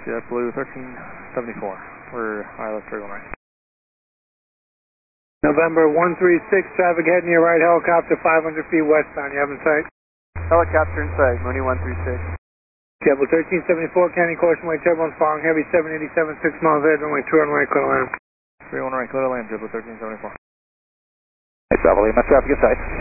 JetBlue 1374. We're ILS 31 right. November 136, traffic heading to your right, helicopter 500 feet westbound. You have in sight? Helicopter in sight, Mooney 136. JetBlue 1374, county caution, white turbulence following heavy 787, 6 miles ahead, runway 21 right, clear to land. 31 right, clear to land, JetBlue 1374. Hey, Bravo Lima, traffic in sight.